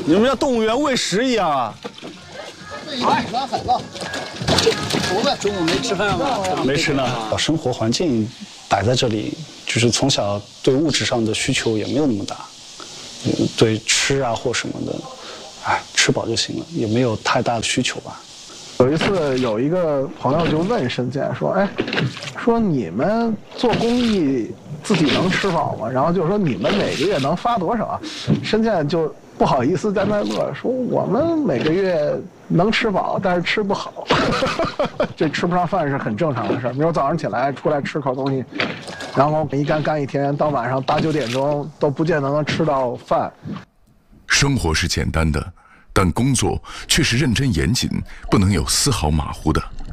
你们像动物园喂食一样啊！ 来，拿海子，猴子，中午没吃饭吗？ 没吃呢。生活环境摆在这里，就是从小对物质上的需求也没有那么大，对吃啊或什么的，吃饱就行了，也没有太大的需求吧。 有一次，有一个朋友就问申健说：“哎，说你们做公益自己能吃饱吗？然后就说你们每个月能发多少啊？”申健就不好意思在那乐说：“我们每个月能吃饱，但是吃不好。这吃不上饭是很正常的事儿。比如早上起来出来吃口东西，然后一干一天，到晚上8、9点钟都不见得能吃到饭。” 生活是简单的，但工作却是认真严谨，不能有丝毫马虎的。